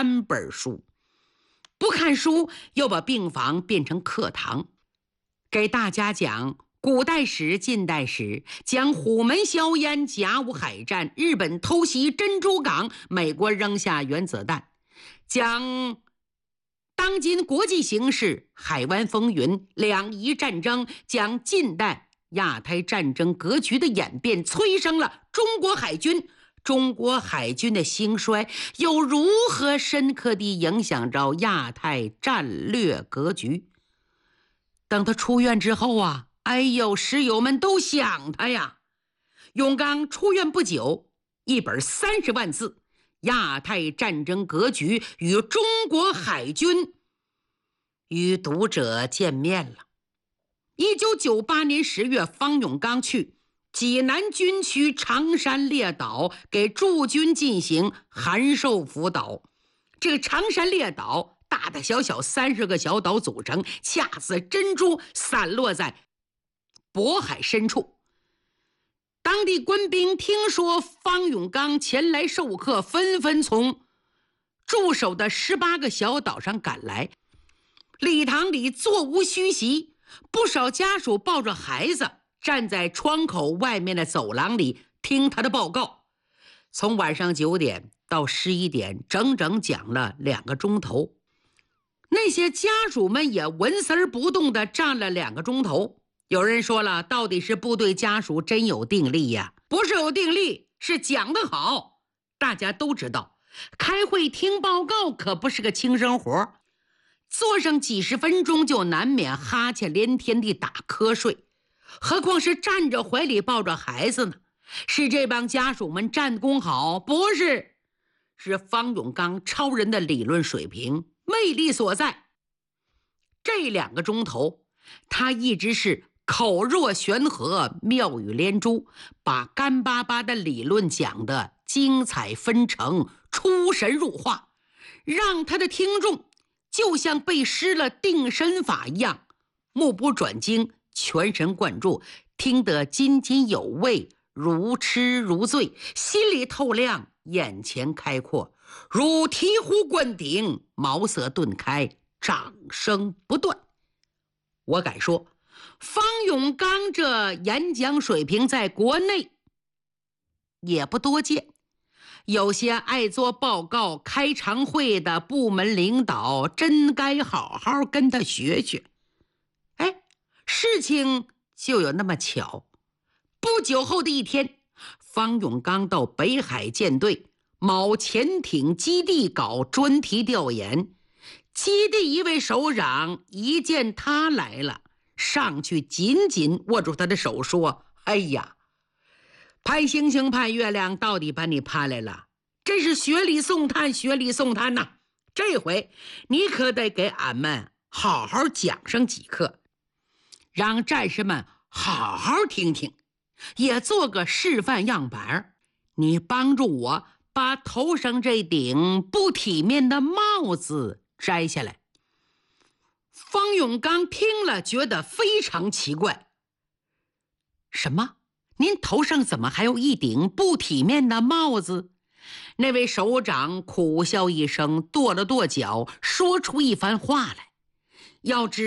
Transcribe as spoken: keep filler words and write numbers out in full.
三本书。不看书，又把病房变成课堂，给大家讲古代史、近代史，讲虎门销烟、甲午海战、日本偷袭珍珠港、美国扔下原子弹，讲当今国际形势、海湾风云、两伊战争，讲近代亚太战争格局的演变催生了中国海军，中国海军的兴衰又如何深刻地影响着亚太战略格局？等他出院之后啊，哎呦，室友们都想他呀。永刚出院不久，一本三十万字《亚太战争格局与中国海军》与读者见面了。一九九八年十月，方永刚去济南军区长山列岛给驻军进行函授辅导。这个长山列岛大大小小三十个小岛组成，恰似珍珠散落在渤海深处。当地官兵听说方永刚前来授课，纷纷从驻守的十八个小岛上赶来。礼堂里座无虚席，不少家属抱着孩子站在窗口外面的走廊里听他的报告。从晚上九点到十一点，整整讲了两个钟头。那些家属们也纹丝儿不动地站了两个钟头。有人说了，到底是部队家属真有定力呀？不是有定力，是讲得好。大家都知道，开会听报告可不是个轻生活，坐上几十分钟就难免哈欠连天地打瞌睡，何况是站着怀里抱着孩子呢？是这帮家属们战功好？不是，是方永刚超人的理论水平魅力所在。这两个钟头，他一直是口若悬河，妙语连珠，把干巴巴的理论讲得精彩纷呈，出神入化，让他的听众就像被施了定身法一样，目不转睛，全神贯注，听得津津有味，如痴如醉，心里透亮，眼前开阔，如醍醐灌顶，茅塞顿开，掌声不断。我敢说，方永刚这演讲水平在国内也不多见。有些爱做报告、开常会的部门领导真该好好跟他学学。哎，事情就有那么巧，不久后的一天，方永刚到北海舰队某潜艇基地搞专题调研。基地一位首长一见他来了，上去紧紧握住他的手说：哎呀，盼星星盼月亮，到底把你盼来了，真是雪里送炭，雪里送炭呐！这回你可得给俺们好好讲上几课，让战士们好好听听，也做个示范样板。你帮助我把头上这顶不体面的帽子摘下来。方永刚听了觉得非常奇怪。什么？您头上怎么还有一顶不体面的帽子？那位首长苦笑一声，跺了跺脚，说出一番话来。要知